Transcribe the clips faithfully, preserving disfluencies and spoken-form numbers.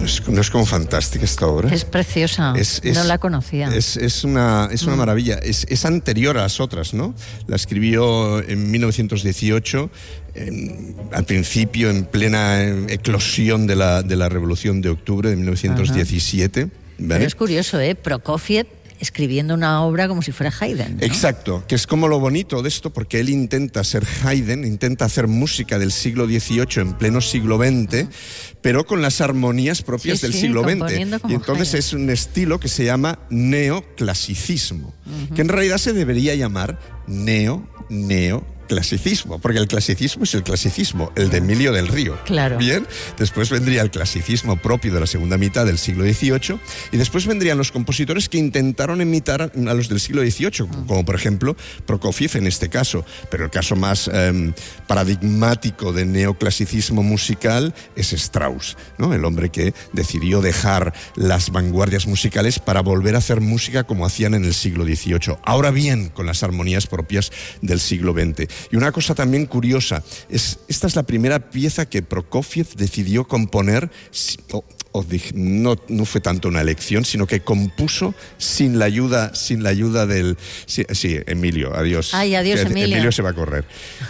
¿No es, no es como fantástica esta obra? Es preciosa, es, es, no la conocía. Es, es una, es una mm. maravilla, es, es anterior a las otras, ¿no? La escribió en mil novecientos dieciocho, en, al principio, en plena eclosión de la, de la Revolución de Octubre de mil novecientos diecisiete. ¿Vale? Pero es curioso, ¿eh? Prokofiev escribiendo una obra como si fuera Haydn, ¿no? Exacto, que es como lo bonito de esto, porque él intenta ser Haydn, intenta hacer música del siglo dieciocho en pleno siglo veinte, uh-huh. pero con las armonías propias sí, del sí, siglo veinte. Y entonces Haydn. Es un estilo que se llama neoclasicismo, uh-huh. que en realidad se debería llamar neo, neo, clasicismo, porque el clasicismo es el clasicismo, el de Emilio del Río. Claro. Bien, después vendría el clasicismo propio de la segunda mitad del siglo dieciocho y después vendrían los compositores que intentaron imitar a los del siglo dieciocho, uh-huh. como por ejemplo Prokofiev en este caso, pero el caso más eh, paradigmático de neoclasicismo musical es Strauss, ¿no? El hombre que decidió dejar las vanguardias musicales para volver a hacer música como hacían en el siglo dieciocho, ahora bien con las armonías propias del siglo veinte. Y una cosa también curiosa, es, esta es la primera pieza que Prokofiev decidió componer, o, o no, no fue tanto una elección, sino que compuso sin la ayuda, sin la ayuda del... Sí, sí Emilio, adiós. Ay, adiós, que, Emilio. Emilio se va a correr.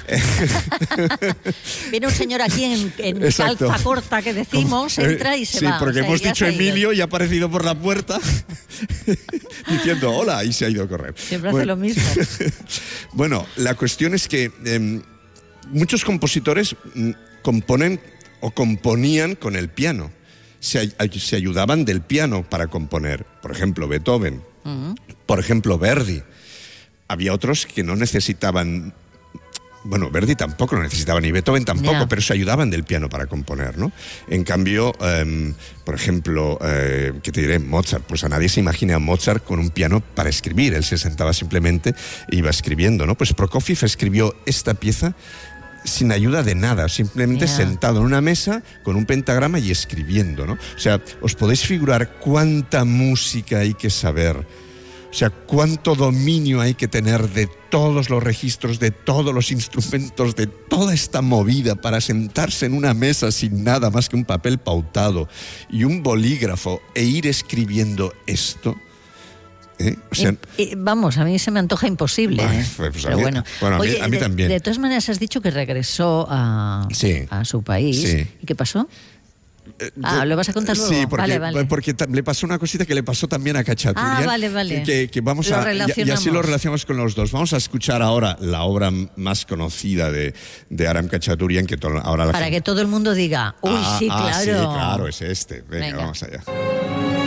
Viene un señor aquí en, en calza corta que decimos, entra y se sí, va. Sí, porque o sea, hemos dicho Emilio ido. y ha aparecido por la puerta diciendo hola y se ha ido a correr. Siempre bueno, hace lo mismo. Bueno, la cuestión es que eh, muchos compositores mm, componen o componían con el piano. Se, se ayudaban del piano para componer. Por ejemplo, Beethoven. Uh-huh. Por ejemplo, Verdi. Había otros que no necesitaban... Bueno, Verdi tampoco lo necesitaba, ni Beethoven tampoco, yeah. pero se ayudaban del piano para componer, ¿no? En cambio, eh, por ejemplo, eh, ¿qué te diré? Mozart. Pues a nadie se imagina a Mozart con un piano para escribir. Él se sentaba simplemente e iba escribiendo, ¿no? Pues Prokofiev escribió esta pieza sin ayuda de nada, simplemente yeah. sentado en una mesa con un pentagrama y escribiendo, ¿no? O sea, os podéis figurar cuánta música hay que saber, o sea, cuánto dominio hay que tener de todos los registros, de todos los instrumentos, de toda esta movida para sentarse en una mesa sin nada más que un papel pautado y un bolígrafo e ir escribiendo esto. ¿Eh? O sea, y, y, vamos, a mí se me antoja imposible. Ay, ¿eh? pues Pero a mí, bueno, bueno a mí, Oye, a mí de, también. De todas maneras, has dicho que regresó a, sí. a su país. Sí. ¿Y qué pasó? Ah, ¿lo vas a contar luego? Sí, porque, vale, vale. porque le pasó una cosita que le pasó también a Khachaturian. Ah, vale, vale. Que, que vamos lo a, y, y así lo relacionamos con los dos. Vamos a escuchar ahora la obra más conocida de, de Aram Khachaturian. Que to, ahora la Para gente... que todo el mundo diga, uy, ah, sí, ah, claro. Sí, claro, es este. Venga, Venga. vamos allá.